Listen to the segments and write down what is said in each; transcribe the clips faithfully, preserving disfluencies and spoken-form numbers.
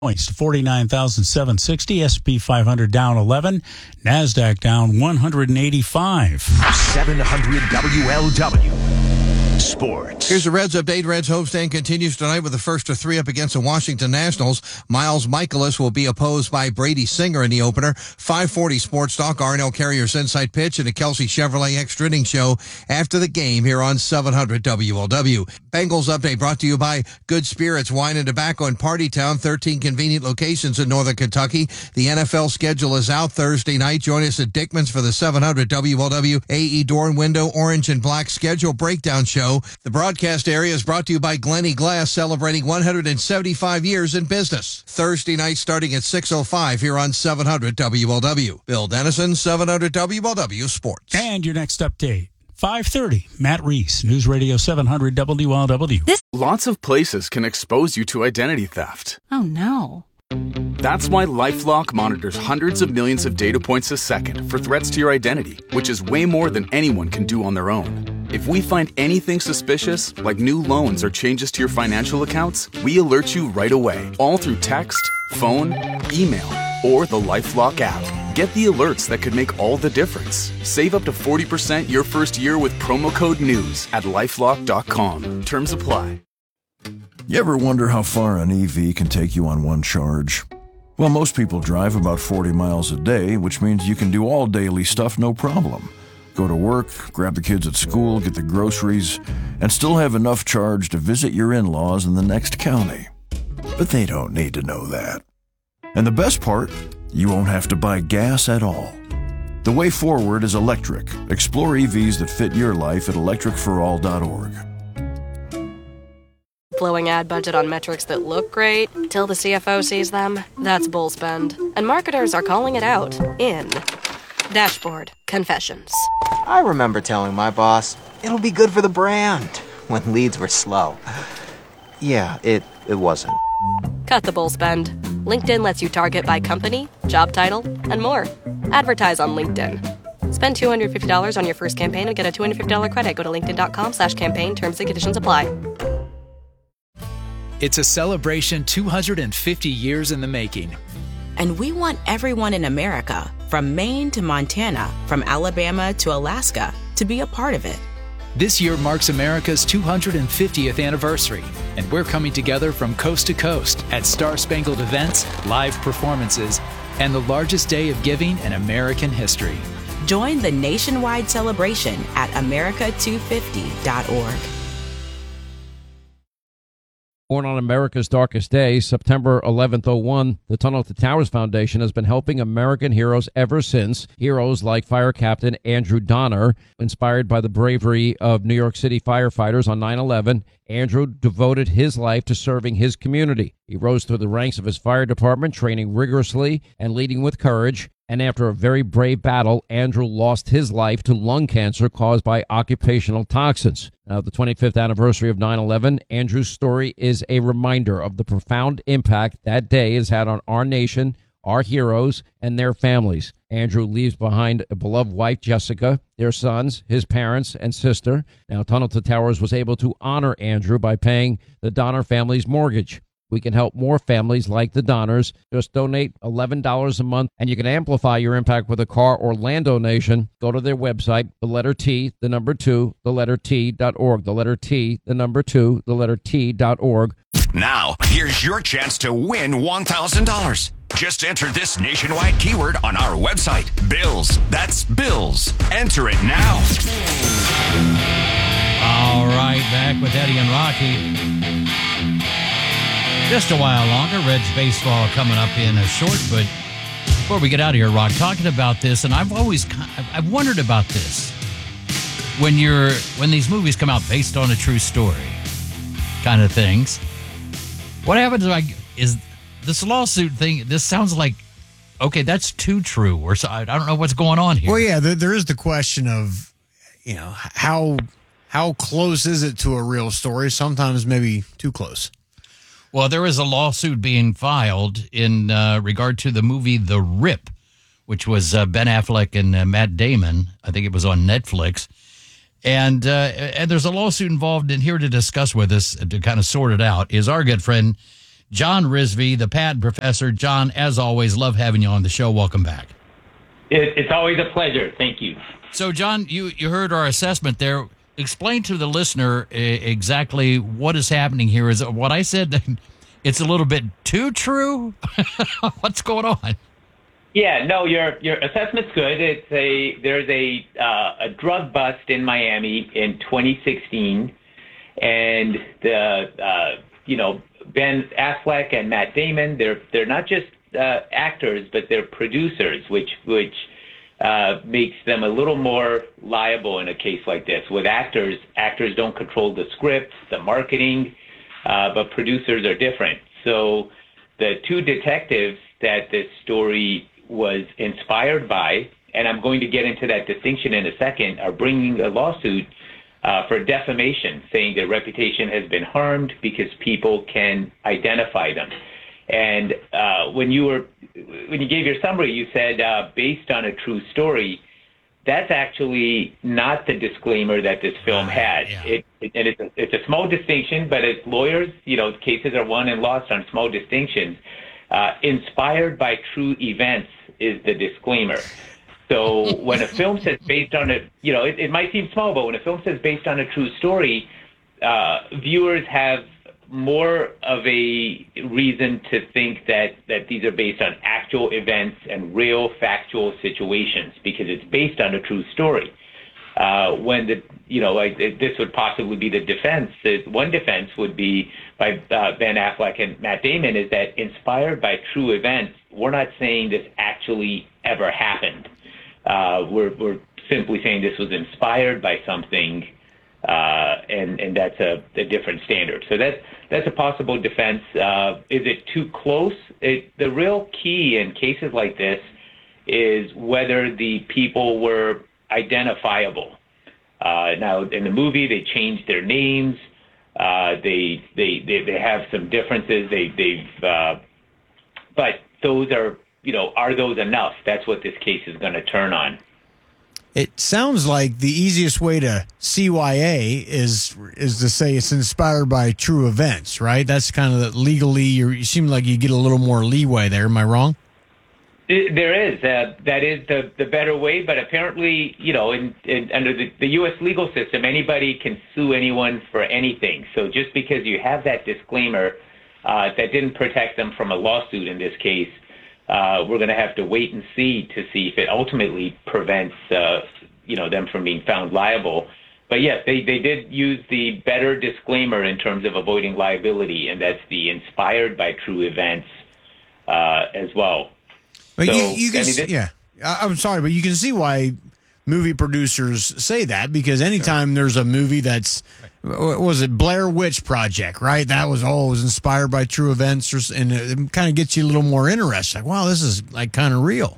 points to forty-nine thousand seven hundred sixty. S and P five hundred down eleven. NASDAQ down one hundred eighty-five. seven hundred W L W Sports. Here's the Reds update. Reds homestand continues tonight with the first of three up against the Washington Nationals. Miles Michaelis will be opposed by Brady Singer in the opener. five forty Sports Talk, R and L Carriers Inside Pitch, and a Kelsey Chevrolet Extra Inning Show after the game here on seven hundred W L W. Bengals update brought to you by Good Spirits Wine and Tobacco in Party Town, thirteen convenient locations in Northern Kentucky. The N F L schedule is out Thursday night. Join us at Dickman's for the seven hundred W L W A E Door and Window Orange and Black Schedule Breakdown Show. The broadcast area is brought to you by Glenny Glass, celebrating one hundred seventy-five years in business. Thursday night starting at six oh five here on seven hundred W L W. Bill Dennison, seven hundred W L W Sports. And your next update, five thirty, Matt Reese, News Radio seven hundred W L W. This- Lots of places can expose you to identity theft. Oh, no. That's why LifeLock monitors hundreds of millions of data points a second for threats to your identity, which is way more than anyone can do on their own. If we find anything suspicious, like new loans or changes to your financial accounts, we alert you right away, all through text, phone, email, or the LifeLock app. Get the alerts that could make all the difference. Save up to forty percent your first year with promo code NEWS at lifelock dot com. Terms apply. You ever wonder how far an E V can take you on one charge? Well, most people drive about forty miles a day, which means you can do all daily stuff no problem. Go to work, grab the kids at school, get the groceries, and still have enough charge to visit your in-laws in the next county. But they don't need to know that. And the best part, you won't have to buy gas at all. The way forward is electric. Explore E Vs that fit your life at electric for all dot org. Blowing ad budget on metrics that look great till the C F O sees them. That's bull spend. And marketers are calling it out in Dashboard Confessions. I remember telling my boss, it'll be good for the brand, when leads were slow. Yeah, it, it wasn't. Cut the bull spend. LinkedIn lets you target by company, job title, and more. Advertise on LinkedIn. Spend two hundred fifty dollars on your first campaign and get a two hundred fifty dollars credit. Go to linkedin.com slash campaign. Terms and conditions apply. It's a celebration two hundred fifty years in the making. And we want everyone in America, from Maine to Montana, from Alabama to Alaska, to be a part of it. This year marks America's two hundred fiftieth anniversary, and we're coming together from coast to coast at Star-Spangled events, live performances, and the largest day of giving in American history. Join the nationwide celebration at america two fifty dot org. Born on America's darkest day, September eleventh oh one, the Tunnel to Towers Foundation has been helping American heroes ever since. Heroes like Fire Captain Andrew Donner, inspired by the bravery of New York City firefighters on nine eleven. Andrew devoted his life to serving his community. He rose through the ranks of his fire department, training rigorously and leading with courage. And after a very brave battle, Andrew lost his life to lung cancer caused by occupational toxins. Now, the twenty-fifth anniversary of nine eleven, Andrew's story is a reminder of the profound impact that day has had on our nation, our heroes, and their families. Andrew leaves behind a beloved wife, Jessica, their sons, his parents, and sister. Now, Tunnel to Towers was able to honor Andrew by paying the Donner family's mortgage. We can help more families like the Donners. Just donate eleven dollars a month, and you can amplify your impact with a car or land donation. Go to their website, the letter T, the number two, the letter T dot org. The letter T, the number two, the letter T dot org. Now, here's your chance to win one thousand dollars. Just enter this nationwide keyword on our website, Bills. That's Bills. Enter it now. All right, back with Eddie and Rocky. Just a while longer. Reds baseball coming up in a short, but before we get out of here, Rock, talking about this, and I've always I've wondered about this. When you're when these movies come out based on a true story, kind of things, what happens? Like, is this lawsuit thing? This sounds like okay, that's too true, or so, I don't know what's going on here. Well, yeah, there, there is the question of you know how how close is it to a real story? Sometimes maybe too close. Well, there is a lawsuit being filed in uh, regard to the movie The Rip, which was uh, Ben Affleck and uh, Matt Damon. I think it was on Netflix. And uh, and there's a lawsuit involved, and here to discuss with us, to kind of sort it out, is our good friend John Rizvi, the Patton Professor. John, as always, love having you on the show. Welcome back. It, it's always a pleasure. Thank you. So, John, you, you heard our assessment there. Explain to the listener uh, exactly what is happening here. Is it what I said? It's a little bit too true? What's going on? Yeah, no, your your assessment's good. It's a there's a uh, a drug bust in Miami in twenty sixteen, and the uh, you know Ben Affleck and Matt Damon, they're they're not just uh, actors, but they're producers, which which uh, makes them a little more liable in a case like this. With actors, actors don't control the script, the marketing, uh, but producers are different. So the two detectives that this story was inspired by, and I'm going to get into that distinction in a second, are bringing a lawsuit uh, for defamation, saying their reputation has been harmed because people can identify them. And uh, when you were, when you gave your summary, you said uh, based on a true story. That's actually not the disclaimer that this film had. Yeah. It, it, and it's a, it's a small distinction, but as lawyers, you know, cases are won and lost on small distinctions. Uh, inspired by true events is the disclaimer. So when a film says based on a, you know, it, it might seem small, but when a film says based on a true story, uh, viewers have more of a reason to think that, that these are based on actual events and real factual situations because it's based on a true story. Uh, when the, you know, like this would possibly be the defense. One defense would be by uh, Ben Affleck and Matt Damon is that inspired by true events, we're not saying this actually ever happened. Uh, we're, we're simply saying this was inspired by something, uh, and, and that's a, a different standard. So that's, that's a possible defense. Uh, is it too close? It, the real key in cases like this is whether the people were identifiable. Uh, now, in the movie, they changed their names. Uh, they, they they they have some differences. They they've, uh, but those are you know are those enough? That's what this case is going to turn on. It sounds like the easiest way to C Y A is is to say it's inspired by true events, right? That's kind of the legally. You're, you seem like you get a little more leeway there. Am I wrong? There is. Uh, that is the, the better way, but apparently, you know, in, in, under the, the U S legal system, anybody can sue anyone for anything. So just because you have that disclaimer, uh, that didn't protect them from a lawsuit in this case, uh, we're going to have to wait and see to see if it ultimately prevents, uh, you know, them from being found liable. But yes, they, they did use the better disclaimer in terms of avoiding liability, and that's the inspired by true events uh, as well. But so, you, you can, I mean, this, yeah. I'm sorry, but you can see why movie producers say that because anytime sure. there's a movie that's, what was it, Blair Witch Project, right? That was always inspired by true events, or, and it, it kind of gets you a little more interested. Like, wow, this is like kind of real.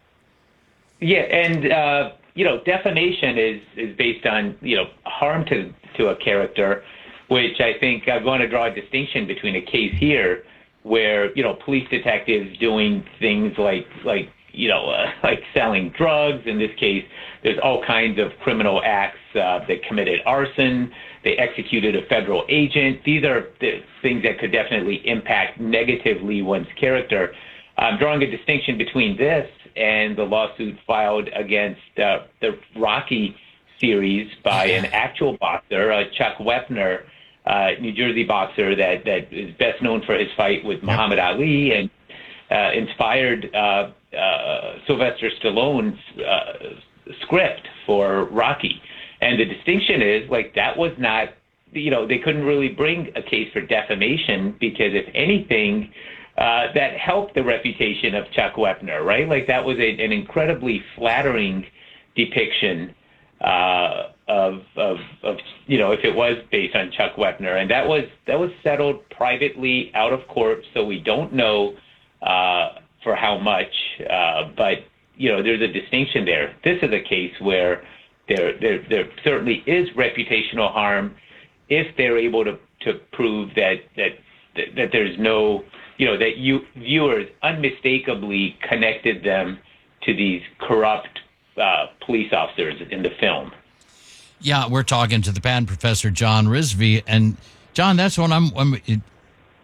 Yeah, and uh, you know, defamation is is based on you know harm to to a character, which I think I want to draw a distinction between a case here where, you know, police detectives doing things like, like you know, uh, like selling drugs. In this case, there's all kinds of criminal acts. Uh, they committed arson. They executed a federal agent. These are the things that could definitely impact negatively one's character. I'm drawing a distinction between this and the lawsuit filed against uh, the Rocky series by an actual boxer, uh, Chuck Wepner, Uh, New Jersey boxer that, that is best known for his fight with Muhammad Ali and uh, inspired uh, uh, Sylvester Stallone's uh, script for Rocky. And the distinction is, like, that was not, you know, they couldn't really bring a case for defamation because, if anything, uh, that helped the reputation of Chuck Wepner, right? Like, that was a, an incredibly flattering depiction uh, of, of, of, you know, if it was based on Chuck Wepner. And that was, that was settled privately out of court, so we don't know uh, for how much. Uh, but, you know, there's a distinction there. This is a case where there, there, there certainly is reputational harm if they're able to, to prove that, that, that, that there's no, you know, that you viewers unmistakably connected them to these corrupt uh, police officers in the film. Yeah, we're talking to the Patton Professor, John Rizvi. And, John, that's what I'm, I'm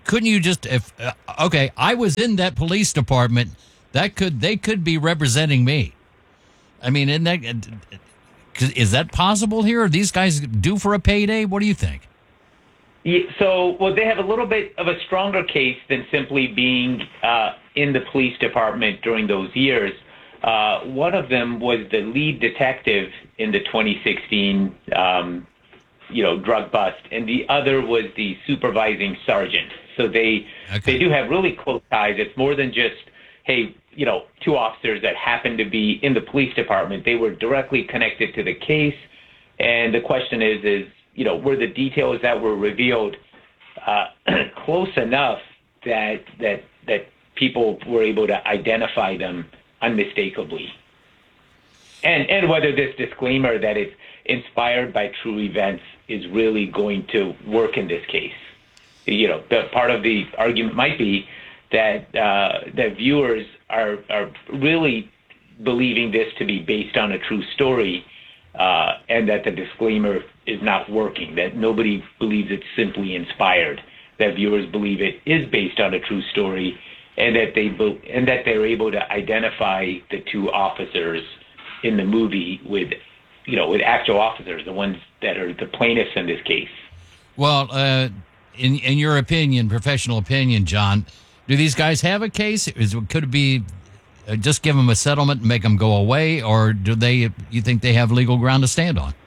couldn't you just if uh, okay, I was in that police department, that could they could be representing me. I mean, isn't that is that possible here? Are these guys due for a payday? What do you think? Yeah, so, well, they have a little bit of a stronger case than simply being uh, in the police department during those years. Uh, one of them was the lead detective in the twenty sixteen, um, you know, drug bust, and the other was the supervising sergeant. So they okay. they do have really close ties. It's more than just, hey, you know, two officers that happen to be in the police department. They were directly connected to the case, and the question is, is you know, were the details that were revealed uh, close enough that that that people were able to identify them unmistakably? And and whether this disclaimer that it's inspired by true events is really going to work in this case. You know, the part of the argument might be that uh, that viewers are are really believing this to be based on a true story, uh, and that the disclaimer is not working, that nobody believes it's simply inspired, that viewers believe it is based on a true story, and that they be- and that they're able to identify the two officers in the movie with, you know, with actual officers, the ones that are the plaintiffs in this case. Well, uh, in in your opinion, professional opinion, John, do these guys have a case? Is, could it be uh, just give them a settlement and make them go away, or do they? You think they have legal ground to stand on?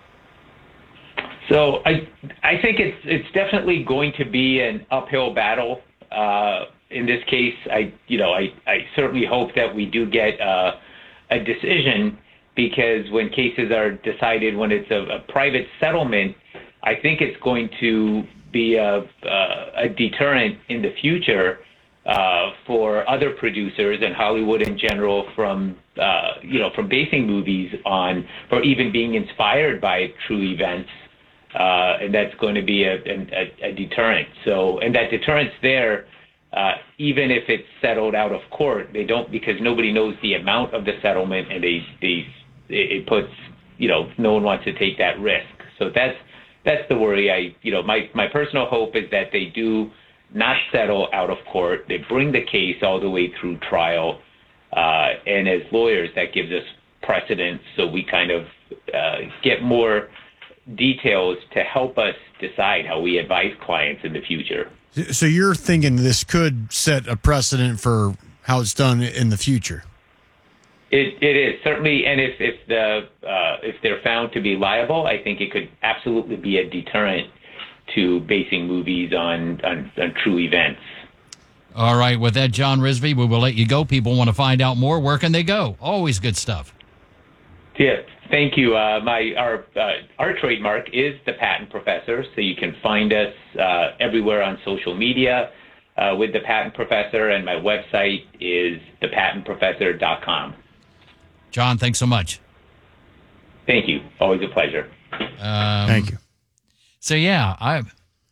So I I think it's it's definitely going to be an uphill battle uh, in this case. I you know I, I certainly hope that we do get uh, a decision, because when cases are decided when it's a, a private settlement, I think it's going to be a uh, a deterrent in the future uh, for other producers and Hollywood in general from uh, you know from basing movies on or even being inspired by true events. Uh, and that's going to be a, a, a deterrent. So, and that deterrent's there, uh, even if it's settled out of court. They don't, because nobody knows the amount of the settlement, and they, they, it puts, you know, no one wants to take that risk. So that's that's the worry. I, you know, my my personal hope is that they do not settle out of court. They bring the case all the way through trial, uh, and as lawyers, that gives us precedent, so we kind of uh, get more details to help us decide how we advise clients in the future. So you're thinking this could set a precedent for how it's done in the future? It it is certainly, and if if the uh, if they're found to be liable, I think it could absolutely be a deterrent to basing movies on on, on true events. All right, with that, John Rizvi, we will let you go. People want to find out more. Where can they go? Always good stuff. Yeah. Thank you. Uh, my our uh, our trademark is The Patent Professor, so you can find us uh, everywhere on social media uh, with The Patent Professor, and my website is the patent professor dot com. John, thanks so much. Thank you. Always a pleasure. Um, Thank you. So yeah, I,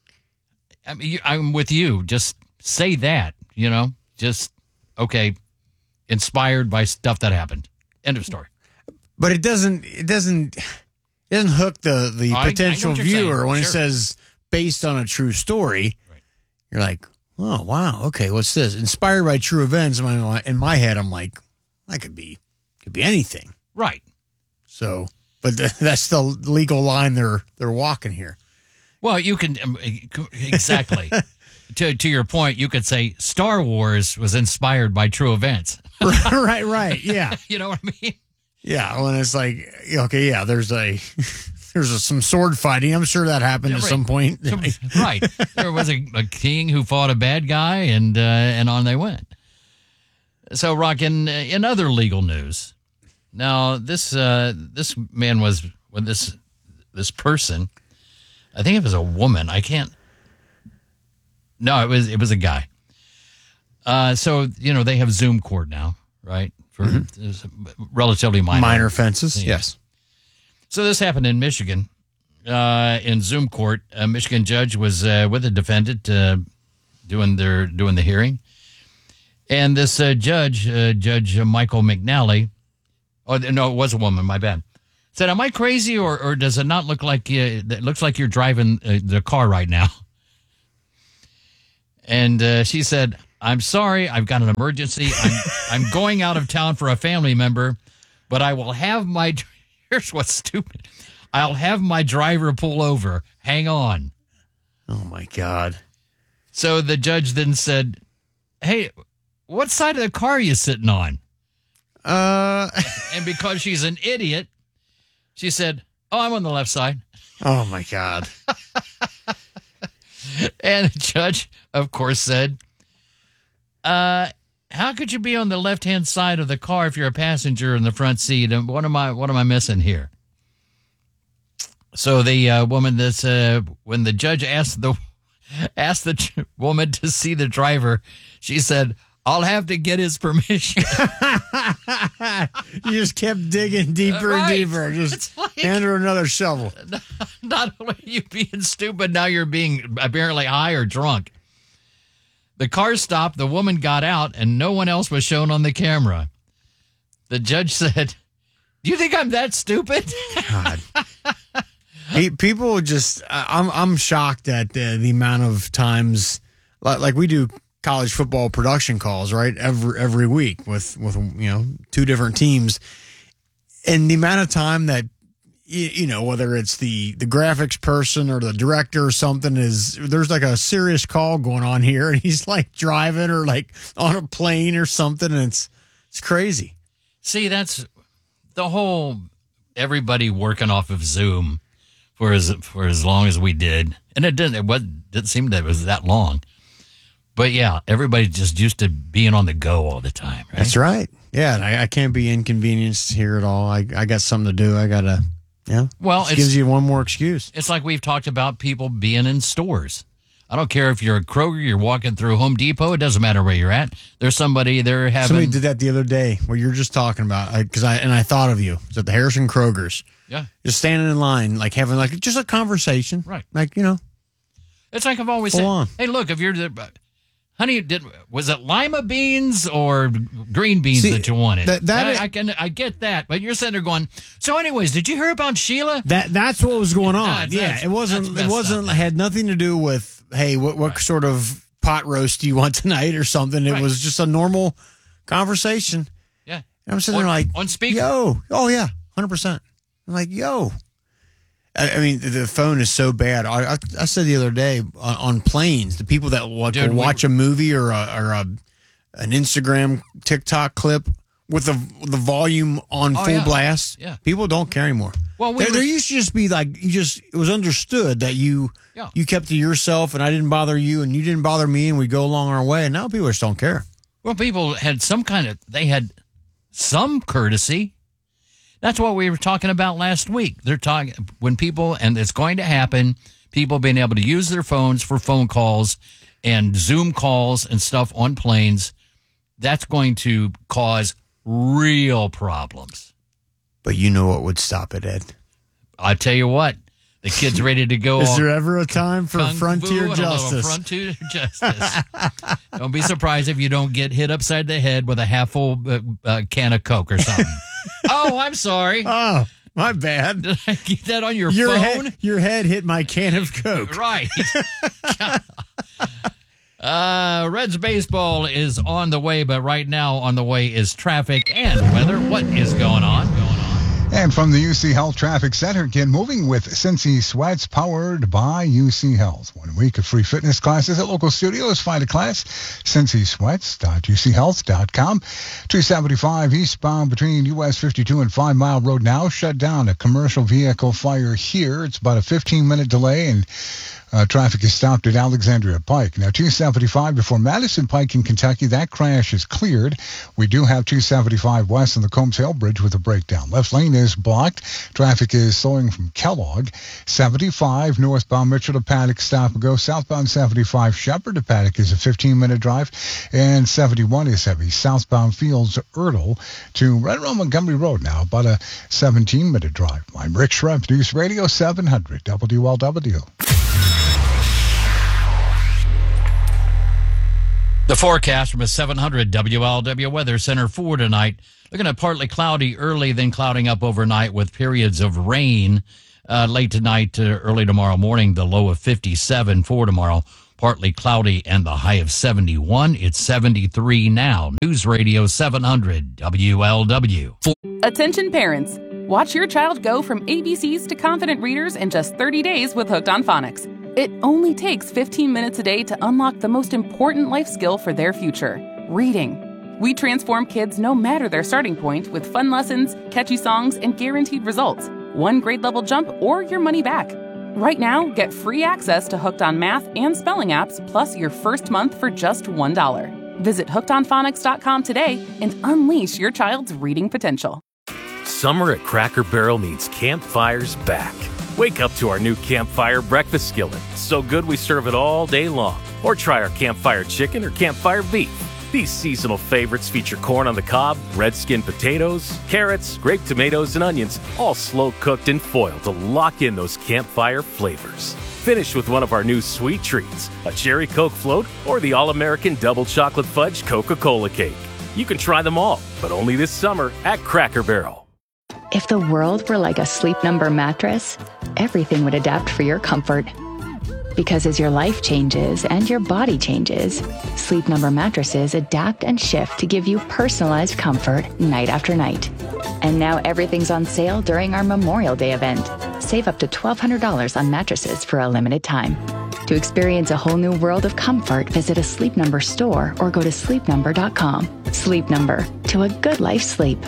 I mean, I'm with you. Just say that, you know, just okay, inspired by stuff that happened. End of story. But it doesn't. It doesn't. It doesn't hook the the I, potential I viewer when sure. it says based on a true story. Right. You're like, oh wow, okay, what's this? Inspired by true events. In my, in my head, I'm like, that could be could be anything. Right. So, but th- that's the legal line they're they're walking here. Well, you can um, exactly to to your point. You could say Star Wars was inspired by true events. right. Right. Yeah. You know what I mean? Yeah, when it's like, okay, yeah, there's a there's a, some sword fighting. I'm sure that happened Yeah, at right. some point. Some- right. There was a, a king who fought a bad guy, and uh, and on they went. So, Rock, in, in other legal news, now this uh, this man was with this this person. I think it was a woman. I can't. No, it was it was a guy. Uh, so you know they have Zoom court now, right? For mm-hmm. relatively minor minor offenses. things. Yes. So this happened in Michigan. Uh, in Zoom court, a Michigan judge was uh, with a defendant uh, doing their doing the hearing, and this uh, judge, uh, Judge Michael McNally, oh no, it was a woman. My bad. Said, "Am I crazy, or or does it not look like uh, it looks like you're driving uh, the car right now?" And uh, she said, I'm sorry, I've got an emergency. I'm, I'm going out of town for a family member, but I will have my, here's what's stupid. I'll have my driver pull over. Hang on. Oh, my God. So the judge then said, hey, what side of the car are you sitting on? Uh, and because she's an idiot, she said, oh, I'm on the left side. Oh, my God. And the judge, of course, said, uh, how could you be on the left-hand side of the car if you're a passenger in the front seat? And what am I, what am I missing here? So the uh, woman that's, uh, when the judge asked the, asked the ch- woman to see the driver, she said, I'll have to get his permission. You just kept digging deeper Right. and deeper. Just like, hand her another shovel. Not only are you being stupid, now you're being apparently high or drunk. The car stopped, the woman got out, and no one else was shown on the camera. The judge said, do you think I'm that stupid? God. Hey, people just, I'm I'm shocked at the, the amount of times, like, like we do college football production calls, right? Every every week with, with, you know, two different teams. And the amount of time that, you, you know, whether it's the, the graphics person or the director or something is, there's like a serious call going on here and he's like driving or like on a plane or something. And it's, it's crazy. See, that's the whole, everybody working off of Zoom for as, for as long as we did. And it didn't, it wasn't, didn't seem that it was that long. But yeah, everybody's just used to being on the go all the time, right? That's right. Yeah, and I, I can't be inconvenienced here at all. I, I got something to do. I got to, yeah. Well, This it's, gives you one more excuse. It's like we've talked about people being in stores. I don't care if you're a Kroger, you're walking through Home Depot. It doesn't matter where you're at. There's somebody there having. Somebody did that the other day where you're just talking about, because I, and I thought of you. It's at the Harrison Kroger's. Yeah. Just standing in line, like having like just a conversation. Right. Like, you know. It's like I've always Hold said, on. hey, look, if you're the. Honey, did was it lima beans or green beans See, that you wanted? that- that I, is- I can I get that, but you're sitting there going. So, anyways, did you hear about Sheila? That that's what was going on. That's- yeah, that's- it wasn't. that's It messed wasn't. up. Had nothing to do with hey, what what Right. sort of pot roast do you want tonight or something? It Right. was just a normal conversation. Yeah, And I'm sitting on, there like on speaker. yo, oh yeah, hundred percent. I'm like yo. I, I mean, the, the phone is so bad. I I, I said the other day on, on planes, the people that watch, Dude, we- watch a movie or a, or a an Instagram TikTok clip with the the volume on Oh, full yeah. blast. Yeah. People don't care anymore. Well, we there, were- there used to just be like you just it was understood that you Yeah. you kept to yourself and I didn't bother you and you didn't bother me and we go along our way. And now people just don't care. Well, people had some kind of they had some courtesy. That's what we were talking about last week. They're talking when people, and it's going to happen. People being able to use their phones for phone calls and Zoom calls and stuff on planes. That's going to cause real problems. But you know what would stop it, Ed? I tell you what, the kid's ready to go. Is on there ever a time for Kung frontier Fu and a little justice? Frontier justice. Don't be surprised if you don't get hit upside the head with a half full uh, uh, can of Coke or something. Oh, I'm sorry. Oh, my bad. Did I get that on your, Your phone? head, your head hit my can of Coke. Right. uh, Reds baseball is on the way, but right now on the way is traffic and weather. What is going on? Going on. And from the U C Health Traffic Center, again, moving with Cincy Sweats, powered by U C Health. One week of free fitness classes at local studios. Find a class, cincy sweats dot u c health dot com. two seventy-five eastbound between U S fifty-two and Five Mile Road now. Shut down a commercial vehicle fire here. It's about a fifteen-minute delay, and Uh, traffic is stopped at Alexandria Pike. Now, two seventy-five before Madison Pike in Kentucky, that crash is cleared. We do have two seventy-five west on the Combs Hill Bridge with a breakdown. Left lane is blocked. Traffic is slowing from Kellogg. seventy-five northbound Mitchell to Paddock, stop and go. Southbound seventy-five Shepherd to Paddock is a fifteen-minute drive. And seventy-one is heavy. Southbound Fields Erdel to right around Montgomery Road now, about a seventeen-minute drive. I'm Rick Shrimp, News Radio seven hundred W L W. The forecast from a seven hundred W L W Weather Center for tonight. Looking at partly cloudy early, then clouding up overnight with periods of rain uh, late tonight to early tomorrow morning. The low of fifty-seven for tomorrow. partly cloudy and the high of seventy-one. It's seventy-three now. News Radio seven hundred W L W. Attention parents. Watch your child go from A B Cs to confident readers in just thirty days with Hooked on Phonics. It only takes fifteen minutes a day to unlock the most important life skill for their future, reading. We transform kids no matter their starting point with fun lessons, catchy songs, and guaranteed results. One grade level jump or your money back. Right now, get free access to Hooked on Math and Spelling apps, plus your first month for just one dollar. Visit hooked on phonics dot com today and unleash your child's reading potential. Summer at Cracker Barrel means campfires back. Wake up to our new Campfire breakfast skillet. So good we serve it all day long. Or try our Campfire chicken or Campfire beef. These seasonal favorites feature corn on the cob, red skin potatoes, carrots, grape tomatoes, and onions, all slow cooked in foil to lock in those campfire flavors. Finish with one of our new sweet treats, a cherry Coke float or the all-American double chocolate fudge Coca-Cola cake. You can try them all, but only this summer at Cracker Barrel. If the world were like a Sleep Number mattress, everything would adapt for your comfort. Because as your life changes and your body changes, Sleep Number mattresses adapt and shift to give you personalized comfort night after night. And now everything's on sale during our Memorial Day event. Save up to twelve hundred dollars on mattresses for a limited time. To experience a whole new world of comfort, visit a Sleep Number store or go to sleep number dot com. Sleep Number, to a good life sleep.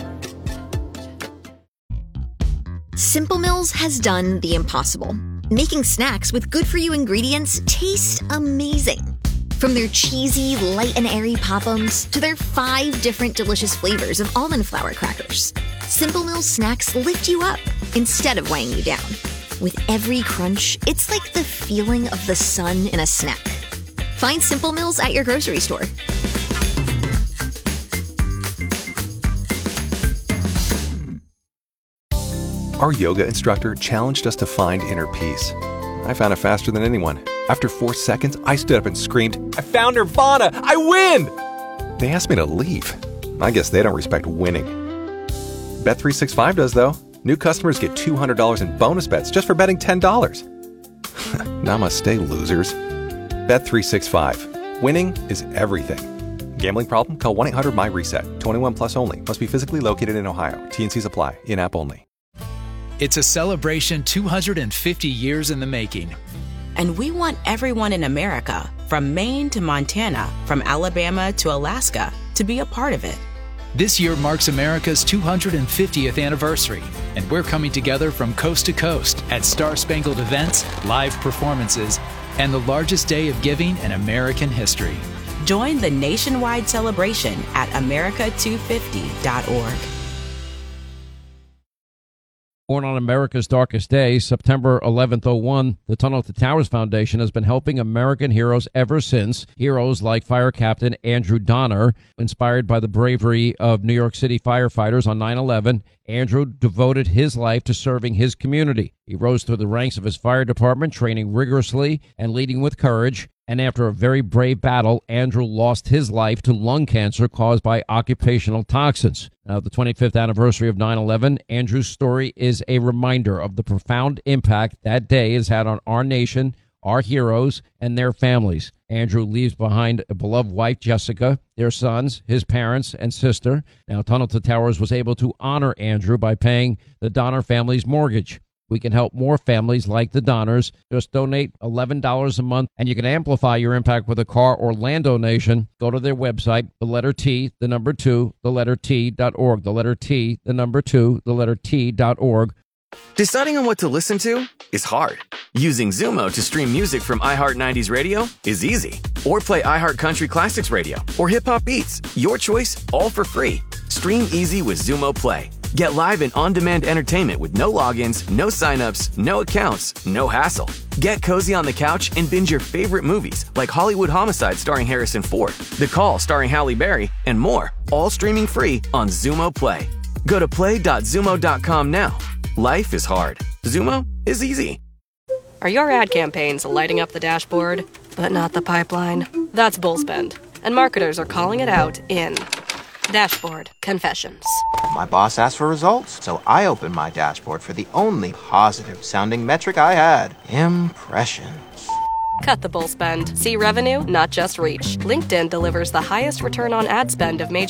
Simple Mills has done the impossible. Making snacks with good-for-you ingredients taste amazing. From their cheesy, light and airy Pop-Ums to their five different delicious flavors of almond flour crackers, Simple Mills snacks lift you up instead of weighing you down. With every crunch, it's like the feeling of the sun in a snack. Find Simple Mills at your grocery store. Our yoga instructor challenged us to find inner peace. I found it faster than anyone. After four seconds, I stood up and screamed, "I found Nirvana! I win!" They asked me to leave. I guess they don't respect winning. Bet three sixty-five does, though. New customers get two hundred dollars in bonus bets just for betting ten dollars. Namaste, losers. Bet three sixty-five. Winning is everything. Gambling problem? Call one eight hundred my reset. twenty-one plus only. Must be physically located in Ohio. T and Cs apply. In-app only. It's a celebration two hundred fifty years in the making. And we want everyone in America, from Maine to Montana, from Alabama to Alaska, to be a part of it. This year marks America's two hundred fiftieth anniversary, and we're coming together from coast to coast at Star Spangled events, live performances, and the largest day of giving in American history. Join the nationwide celebration at america two fifty dot org. Born on America's darkest day, September eleventh oh one, the Tunnel to Towers Foundation has been helping American heroes ever since. Heroes like Fire Captain Andrew Donner, inspired by the bravery of New York City firefighters on nine eleven. Andrew devoted his life to serving his community. He rose through the ranks of his fire department, training rigorously and leading with courage. And after a very brave battle, Andrew lost his life to lung cancer caused by occupational toxins. Now, the twenty-fifth anniversary of nine eleven, Andrew's story is a reminder of the profound impact that day has had on our nation, our heroes, and their families. Andrew leaves behind a beloved wife, Jessica, their sons, his parents, and sister. Now, Tunnel to Towers was able to honor Andrew by paying the Donner family's mortgage. We can help more families like the Donners. Just donate eleven dollars a month, and you can amplify your impact with a car or land donation. Go to their website, the letter T, the number two, the letter T dot org. The letter T, the number two, the letter T dot org. Deciding on what to listen to is hard. Using Zumo to stream music from iHeart nineties Radio is easy. Or play iHeart Country Classics Radio or Hip Hop Beats. Your choice, all for free. Stream easy with Zumo Play. Get live and on-demand entertainment with no logins, no signups, no accounts, no hassle. Get cozy on the couch and binge your favorite movies like Hollywood Homicide starring Harrison Ford, The Call starring Halle Berry, and more. All streaming free on Zumo Play. Go to play dot zumo dot com now. Life is hard. Zumo is easy. Are your ad campaigns lighting up the dashboard, but not the pipeline? That's Bullspend, and marketers are calling it out in Dashboard Confessions. My boss asked for results, so I opened my dashboard for the only positive-sounding metric I had. Impressions. Cut the bull spend. See revenue, not just reach. LinkedIn delivers the highest return on ad spend of major